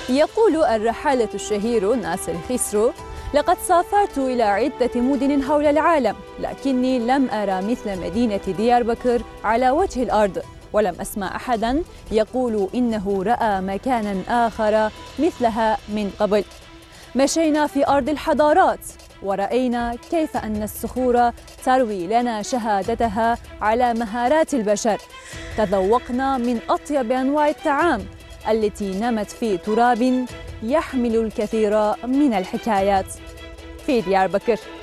يقول الرحالة الشهير ناصر خسرو: لقد سافرت إلى عدة مدن حول العالم، لكني لم أرى مثل مدينة دياربكر على وجه الأرض، ولم أسمع أحداً يقول إنه رأى مكاناً آخر مثلها من قبل. مشينا في أرض الحضارات، ورأينا كيف أن الصخور تروي لنا شهادتها على مهارات البشر. تذوقنا من أطيب أنواع الطعام التي نمت في تراب يحمل الكثير من الحكايات. في دياربكر.